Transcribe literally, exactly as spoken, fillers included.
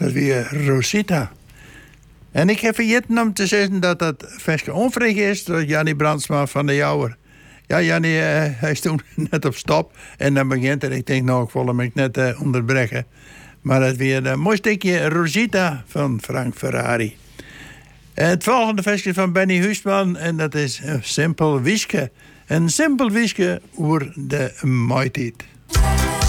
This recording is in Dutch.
Dat weer Rosita. En ik heb vergeten om te zeggen dat dat versje onvrij is door Jannie Brandsma van de Jouwer. Ja, Jannie, uh, hij is toen net op stap. En dan begint er, ik denk, nou, ik wil hem net uh, onderbreken. Maar het weer een mooi stukje Rosita van Frank Ferrari. Uh, het volgende versje van Benny Huisman. En dat is uh, Simpel Wieske. Een simpel wieske voor de maaitijd.